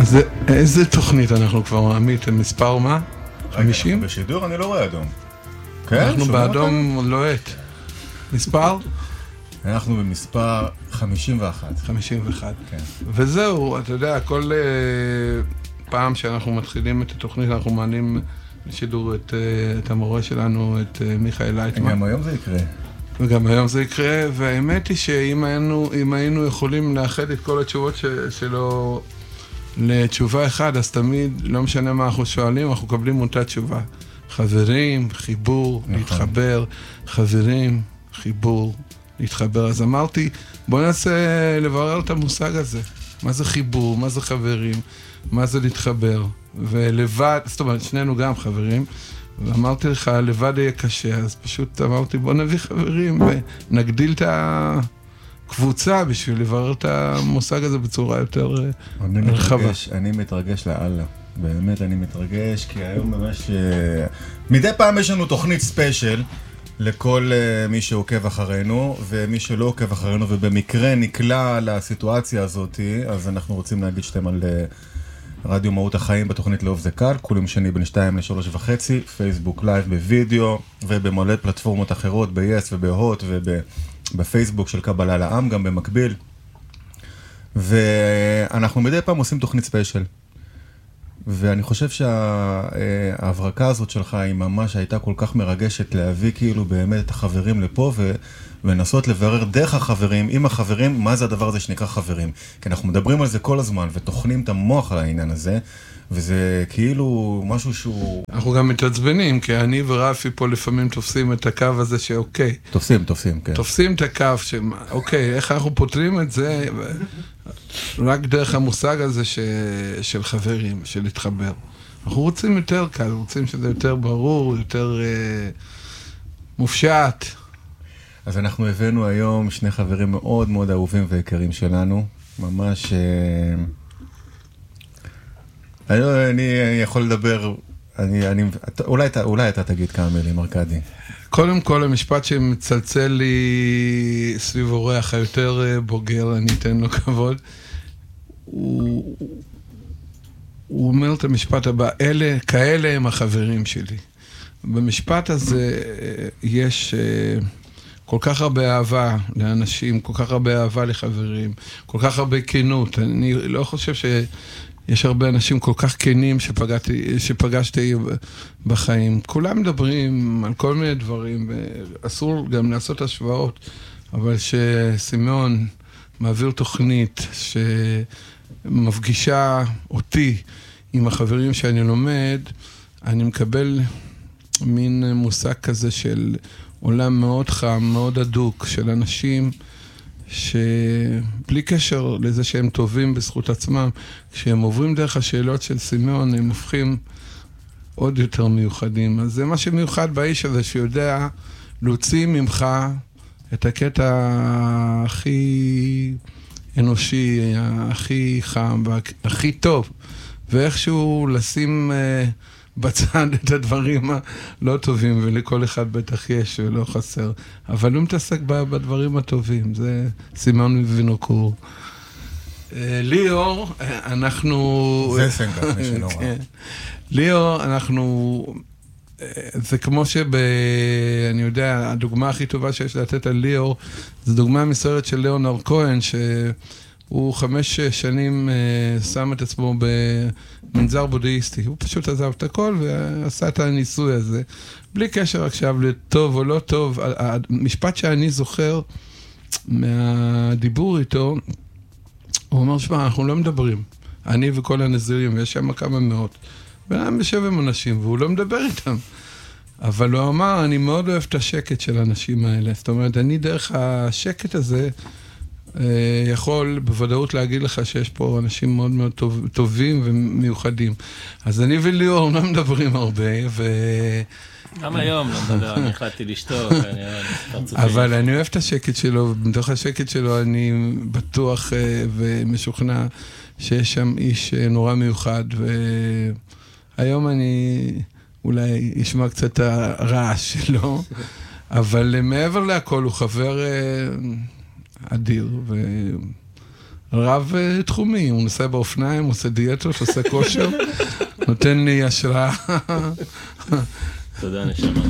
איזה תוכנית אנחנו כבר, עמית, מספר מה? 50? בשידור אני לא רואה אדום. אנחנו באדום לוהט. מספר? אנחנו במספר 51. 51. כן. וזהו, אתה יודע, כל פעם שאנחנו מתחילים את התוכנית, אנחנו מעלים לשידור את המורה שלנו, את מיכאל לייטמן. גם היום זה יקרה. וגם היום זה יקרה, והאמת היא שאם היינו יכולים לאחד את כל התשובות שלו לתשובה אחד, אז תמיד, לא משנה מה אנחנו שואלים, אנחנו מקבלים אותה תשובה. חברים, חיבור, להתחבר, חברים, חיבור, להתחבר. אז אמרתי, בוא ננסה לברר את המושג הזה. מה זה חיבור, מה זה חברים, מה זה להתחבר. ולבד, זאת אומרת, שנינו גם חברים, ואמרתי לך, לבד יהיה קשה, אז פשוט אמרתי, בוא נביא חברים ונגדיל את הקבוצה בשביל לברר את המושג הזה בצורה יותר רחבה. אני מתרגש לאללה. באמת אני מתרגש, כי היום ממש... מדי פעם יש לנו תוכנית ספיישל לכל מי שעוקב אחרינו, ומי שלא עוקב אחרינו, ובמקרה נקלע לסיטואציה הזאת, אז אנחנו רוצים להגיד שאתם על רדיו מהות החיים בתוכנית לאהוב זה קל, כל יום שני בין 2 ל-3:30, פייסבוק לייב בווידאו, ובמולד פלטפורמות אחרות, ב-yes ובהוט, ובפייסבוק של קבלה לעם, גם במקביל. ואנחנו מדי פעם עושים תוכנית ספיישל. ואני חושב שההברקה הזאת שלך היא ממש הייתה כל כך מרגשת להביא כאילו באמת את החברים לפה ולנסות לברר דרך החברים, עם החברים, מה זה הדבר הזה שנקרא חברים. כי אנחנו מדברים על זה כל הזמן ותוכנים את המוח על העניין הזה, וזה כאילו משהו שהוא... אנחנו גם מתעצבנים, כי אני ורפי פה לפעמים תופסים את הקו הזה שאוקיי. תופסים, כן. תופסים את הקו שאוקיי, איך אנחנו פותרים את זה? רק דרך המושג הזה של חברים, של להתחבר. אנחנו רוצים יותר קל, רוצים שזה יותר ברור, יותר מופשט. אז אנחנו הבאנו היום שני חברים מאוד מאוד אהובים ויקרים שלנו, ממש... אני יכול לדבר, אולי אתה תגיד כמה מילים, ארקדי. קודם כל, המשפט שמצלצל לי סביב אורח היותר בוגר, אני אתן לו כבוד, הוא אומר את המשפט הבא, כאלה הם החברים שלי. במשפט הזה יש כל כך הרבה אהבה לאנשים, כל כך הרבה אהבה לחברים, כל כך הרבה כנות. אני לא חושב יש הרבה אנשים כל כך כנים שפגשתי בחיים. כולם מדברים על כל מיני דברים, ואסור גם לעשות השוואות, אבל שסימאון מעביר תוכנית שמפגישה אותי עם החברים שאני לומד, אני מקבל מין מושג כזה של עולם מאוד חם, מאוד הדוק, של אנשים שבלי קשר לזה שהם טובים בזכות עצמם, כשהם עוברים דרך השאלות של סימאון, הם הופכים עוד יותר מיוחדים. אז זה מה שמיוחד באיש הזה, שיודע להוציא ממך את הקטע הכי אנושי, הכי חם, הכי טוב, ואיכשהו לשים בצד את הדברים הלא טובים, ולכל אחד בטח יש ולא חסר. אבל הוא מתעסק בדברים הטובים, זה סימאון וינוקור. ליאור, אנחנו... זה סנגר, מי שנורא. ליאור, אנחנו... זה כמו אני יודע, הדוגמה הכי טובה שיש לתת על ליאור, זו דוגמה מסורת של ליאונרד כהן, הוא 5 שנים שם את עצמו במנזר בודהיסטי. הוא פשוט עזב את הכל ועשה את הניסוי הזה. בלי קשר עכשיו לטוב או לא טוב. המשפט שאני זוכר מהדיבור איתו, הוא אומר, שמה, אנחנו לא מדברים. אני וכל הנזירים, ויש שם כמה מאות. ואני משב עם אנשים, והוא לא מדבר איתם. אבל הוא אמר, אני מאוד אוהב את השקט של האנשים האלה. זאת אומרת, אני דרך השקט הזה, יכול בוודאות להגיד לך שיש פה אנשים מאוד מאוד טובים ומיוחדים. אז אני וליאור לא מדברים הרבה, גם היום לא מדבר, אני החלטתי לשתוק, אבל אני אוהב את השקט שלו, ובתוך השקט שלו אני בטוח ומשוכנע שיש שם איש נורא מיוחד, והיום אני אולי אשמע קצת הרעש שלו, אבל מעבר להכל הוא חבר אדיר, רב תחומי, הוא נוסע באופניים, עושה דיאטות, עושה כושר, נותן לי השראה. תודה, נשמה.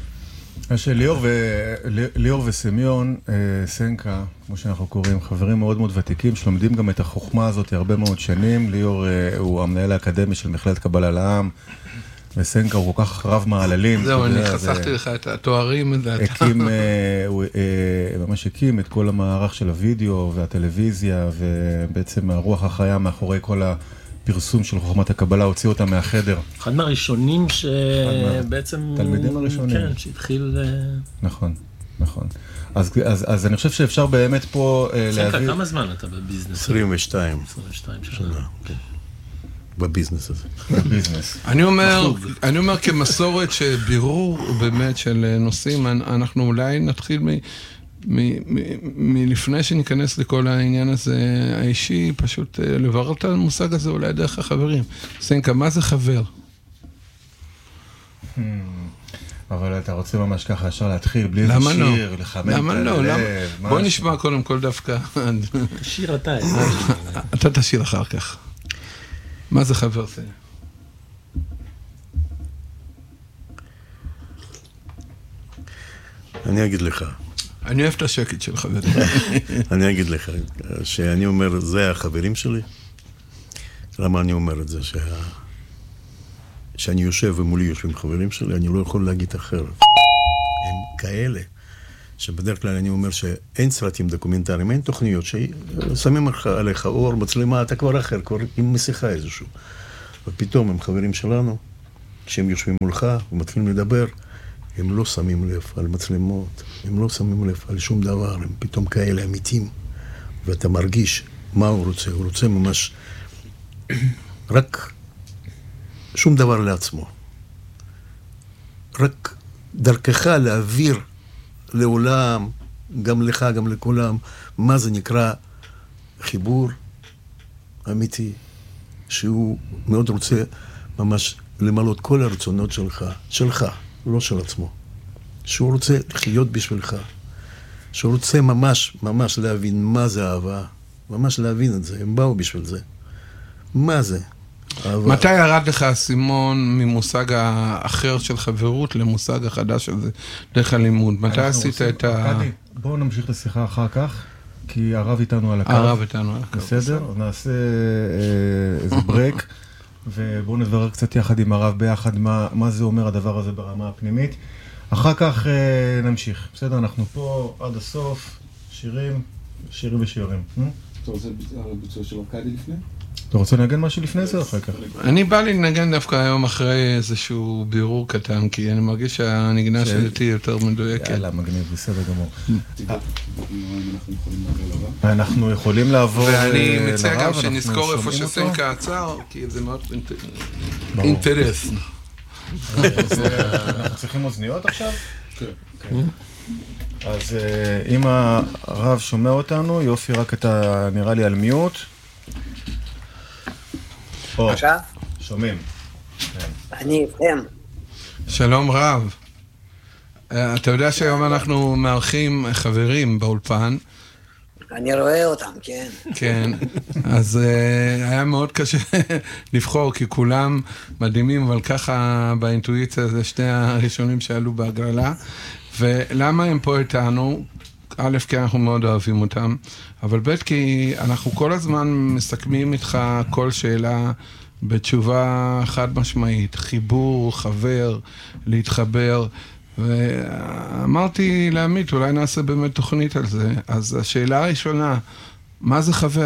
ליאור וסמיון סנקה, כמו שאנחנו קוראים, חברים מאוד מאוד ותיקים, שלומדים גם את החוכמה הזאת הרבה מאוד שנים. ליאור הוא המנהל האקדמי של מכללת קבלה לעם, וסנקה הוא כל כך רב מעללים. זהו, אני חסכתי לך את התוארים. הוא ממש הקים את כל המערך של הוידאו והטלוויזיה, ובעצם הרוח החיה מאחורי כל הפרסום של חוכמת הקבלה, הוציא אותה מהחדר. אחד מהראשונים שבעצם... תלמידים הראשונים. כן, שהתחיל... נכון, נכון. אז אני חושב שאפשר באמת פה להביא... סנקה, כמה זמן אתה בביזנס? 22 שנה. בביזנס הזה. בביזנס. אני אומר כמסורת שבירור באמת של נושאים, אנחנו אולי נתחיל מלפני שניכנס לכל העניין הזה האישי, פשוט לברר את המושג הזה אולי דרך החברים. סנקה, מה זה חבר? אבל אתה רוצה ממש ככה ישר להתחיל בלי איזה שיר, לחמם את הלב. בוא נשמע קודם כל דווקא. שיר אתה. אתה תשיר אחר כך. מה זה חבר זה? אני אגיד לך. אני אוהב את השקט של חברים. אני אגיד לך, שאני אומר, זה החברים שלי. למה אני אומר את זה? שאני יושב ומולי יושבים חברים שלי, אני לא יכול להגיד אחרת. הם כאלה, שבדרך כלל אני אומר שאין סרטים דוקומנטריים, אין תוכניות ששמים עליך אור, מצלמה, אתה כבר אחר, כבר עם משיחה איזשהו. ופתאום הם חברים שלנו, כשהם יושבים מולך ומתחילים לדבר, הם לא שמים לב על מצלמות, הם לא שמים לב על שום דבר, הם פתאום כאלה אמיתים, ואתה מרגיש מה הוא רוצה, הוא רוצה ממש רק שום דבר לעצמו. רק דרכך להעביר לעולם, גם לך, גם לכולם, מה זה נקרא חיבור אמיתי, שהוא מאוד רוצה ממש למלות כל הרצונות שלך, לא של עצמו. שהוא רוצה לחיות בשבילך, שהוא רוצה ממש להבין מה זה אהבה, ממש להבין את זה, הם באו בשביל זה. מה זה? אהבה. מתי ירד לך הסימון ממושג האחר של חברות למושג החדש הזה, דרך הלימוד? מתי עשית את ה... בואו נמשיך את השיחה אחר כך, כי הרב איתנו על הקו. הרב איתנו על הקו. בסדר? אז נעשה איזה ברייק, ובואו נדבר קצת יחד עם הרב ביחד, מה זה אומר הדבר הזה ברמה הפנימית. אחר כך נמשיך. בסדר, אנחנו פה עד הסוף, שירים ושירים. אתה רוצה ביצוע של ארכדי לפני? אתה רוצה לנגן משהו לפני זה או אחר כך? אני בא לי לנגן דווקא היום אחרי איזשהו בירור קטן, כי אני מרגיש שהנגנה שלי יותר מדויקת. יאללה, מגניב, בסדר גמור. אנחנו יכולים לעבור לרב? אנחנו יכולים לעבור לרב. ואני מציע גם שנזכור איפה שסנקה עצר, כי זה מאוד אינטרס. אנחנו צריכים אוזניות עכשיו? כן. אז אם הרב שומע אותנו, יופי, רק אתה נראה לי על מיוט. עכשיו? שומעים. אני איתכם. שלום רב. אתה יודע שהיום אנחנו מארחים חברים באולפן. אני רואה אותם, כן. כן, אז היה מאוד קשה לבחור, כי כולם מדהימים, אבל ככה באינטואיציה זה שני הראשונים שעלו בהגרלה. ולמה הם פה איתנו? א', כי אנחנו מאוד אוהבים אותם, אבל ב', כי אנחנו כל הזמן מסכמים איתך כל שאלה בתשובה חד משמעית, חיבור, חבר, להתחבר, ואמרתי לעמית, אולי נעשה באמת תוכנית על זה. אז השאלה הראשונה, מה זה חבר?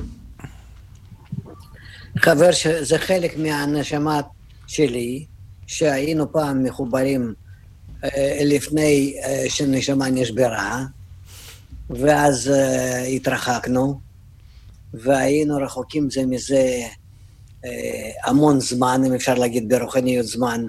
חבר זה חלק מהנשמה שלי, שהיינו פעם מחוברים לפני שנשמה נשברה, ואז התרחקנו, והיינו רחוקים זה מזה המון זמן, אם אפשר להגיד ברוחניות זמן.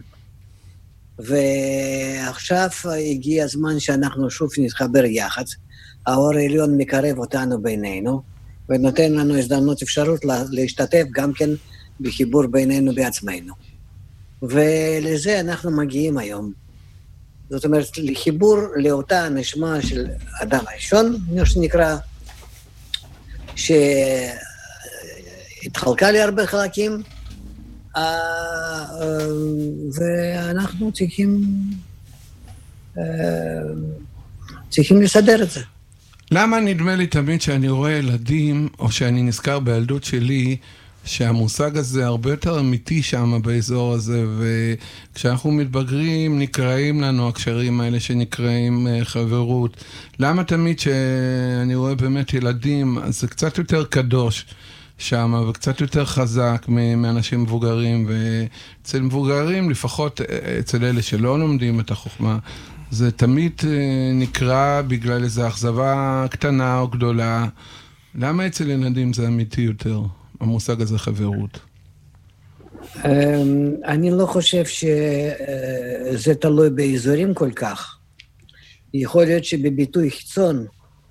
ועכשיו הגיע הזמן שאנחנו שוב נתחבר יחד, האור העליון מקרב אותנו בינינו, ונותן לנו הזדמנות אפשרות להשתתף גם כן בחיבור בינינו בעצמנו. ולזה אנחנו מגיעים היום. זאת אומרת, לחיבור לאותה נשמה של אדם הראשון, מה שנקרא, שהתחלקה להרבה חלקים, ואנחנו צריכים לסדר את זה. למה נדמה לי תמיד שאני רואה ילדים, או שאני נזכר בילדות שלי, שהמושג הזה הרבה יותר אמיתי שם באזור הזה, וכשאנחנו מתבגרים נקראים לנו הקשרים האלה שנקראים חברות. למה תמיד שאני רואה באמת ילדים, אז זה קצת יותר קדוש שם, וקצת יותר חזק מאנשים מבוגרים, ואצל מבוגרים, לפחות אצל אלה שלא לומדים את החוכמה, זה תמיד נקרא בגלל איזו אכזבה קטנה או גדולה. למה אצל ילדים זה אמיתי יותר? המושג הזה חברות. אני לא חושב שזה תלוי באזורים כל כך. יכול להיות שבביטוי חיצון,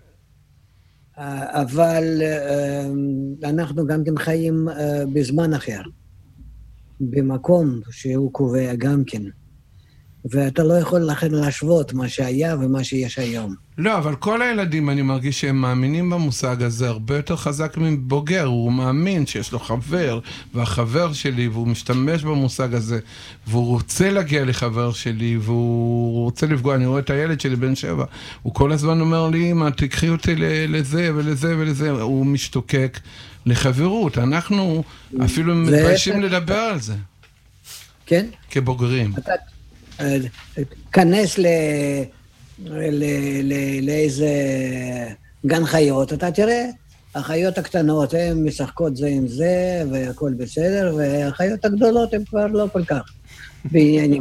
אבל אנחנו גם כן חיים בזמן אחר, במקום שהוא קובע גם כן. ואתה לא יכול לכן להשוות מה שהיה ומה שיש היום. לא, אבל כל הילדים, אני מרגיש שהם מאמינים במושג הזה הרבה יותר חזק מבוגר. הוא מאמין שיש לו חבר, והחבר שלי, והוא משתמש במושג הזה, והוא רוצה להגיע לחבר שלי, והוא רוצה לפגוע. אני רואה את הילד שלי בן 7, הוא כל הזמן אומר לי, אמא, תקחי אותי לזה ולזה ולזה. הוא משתוקק לחברות. אנחנו אפילו מתביישים לדבר על זה. כן? כבוגרים. כנס לאיזה גן חיות, אתה תראה, החיות הקטנות הן משחקות זה עם זה, והכל בסדר, והחיות הגדולות הן כבר לא כל כך בעניינים.